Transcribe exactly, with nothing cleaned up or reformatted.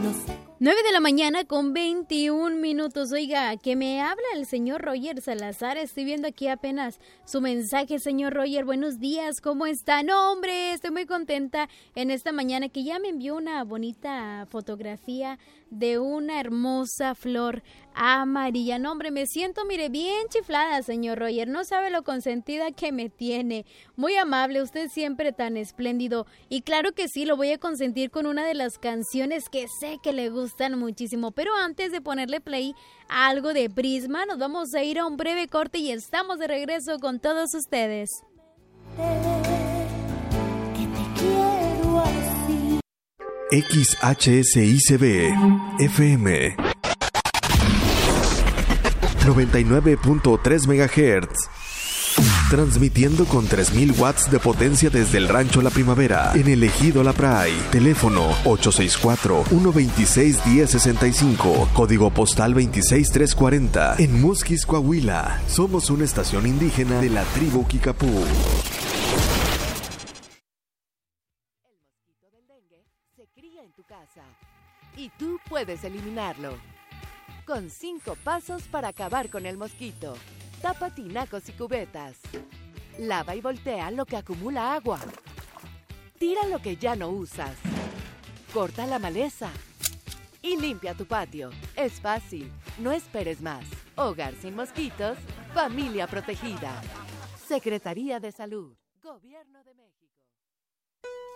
nueve de la mañana con veintiún minutos. Oiga, que me habla el señor Roger Salazar. Estoy viendo aquí apenas su mensaje, señor Roger. Buenos días, ¿cómo está? No, hombre, estoy muy contenta en esta mañana que ya me envió una bonita fotografía de una hermosa flor amarilla. No, hombre, me siento, mire, bien chiflada, señor Roger. No sabe lo consentida que me tiene. Muy amable, usted siempre tan espléndido. Y claro que sí, lo voy a consentir con una de las canciones que sé que le gustan muchísimo. Pero antes de ponerle play a algo de Prisma, nos vamos a ir a un breve corte y estamos de regreso con todos ustedes. X H S I C B F M noventa y nueve punto tres megahertz, transmitiendo con tres mil watts de potencia desde el Rancho La Primavera, en el Ejido La Pray. Teléfono ocho seis cuatro, uno dos seis, uno cero seis cinco, código postal veintiséis mil trescientos cuarenta, en Musquis, Coahuila. Somos una estación indígena de la tribu Kikapú. Y tú puedes eliminarlo. Con cinco pasos para acabar con el mosquito. Tapa tinacos y cubetas. Lava y voltea lo que acumula agua. Tira lo que ya no usas. Corta la maleza. Y limpia tu patio. Es fácil. No esperes más. Hogar sin mosquitos. Familia protegida. Secretaría de Salud. Gobierno de México.